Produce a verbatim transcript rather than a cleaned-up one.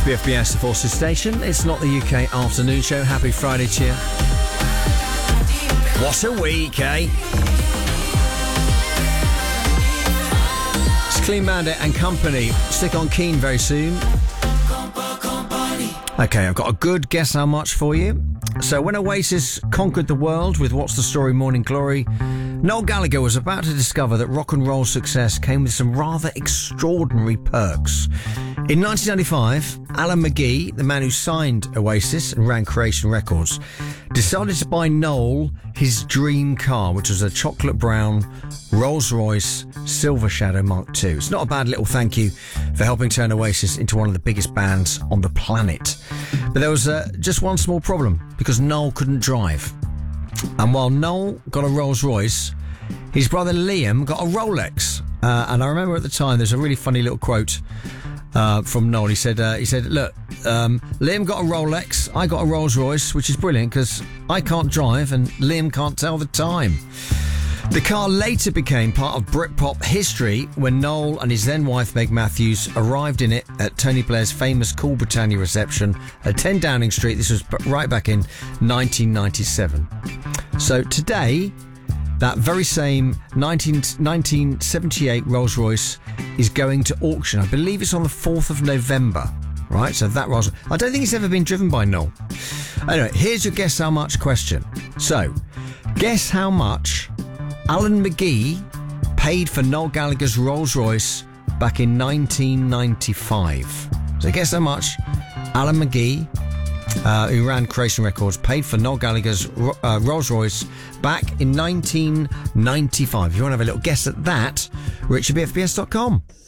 B F B S, the Forces Station. It's not the U K afternoon show. Happy Friday to you. What a week, eh? It's Clean Bandit and Company. Stick on Keen very soon. Okay, I've got a good guess how much for you. So when Oasis conquered the world with What's the Story Morning Glory, Noel Gallagher was about to discover that rock and roll success came with some rather extraordinary perks. In nineteen ninety-five, Alan McGee, the man who signed Oasis and ran Creation Records, decided to buy Noel his dream car, which was a chocolate brown Rolls-Royce Silver Shadow Mark two. It's not a bad little thank you for helping turn Oasis into one of the biggest bands on the planet. But there was uh, just one small problem, because Noel couldn't drive. And while Noel got a Rolls-Royce, his brother Liam got a Rolex. Uh, and I remember at the time, there's a really funny little quote uh, from Noel. He said, uh, "He said, look, um, Liam got a Rolex, I got a Rolls-Royce, which is brilliant because I can't drive and Liam can't tell the time." The car later became part of Britpop history when Noel and his then wife Meg Matthews arrived in it at Tony Blair's famous Cool Britannia reception at ten Downing Street. This was right back in nineteen ninety-seven. So today, that very same nineteen, nineteen seventy-eight Rolls-Royce is going to auction. I believe it's on the fourth of November. Right, so that Rolls, I don't think it's ever been driven by Noel. Anyway, here's your guess how much question. So, guess how much Alan McGee paid for Noel Gallagher's Rolls-Royce back in nineteen ninety-five. So guess how much Alan McGee, uh, who ran Creation Records, paid for Noel Gallagher's uh, Rolls-Royce back in nineteen ninety-five. If you want to have a little guess at that, richard b f b s dot com.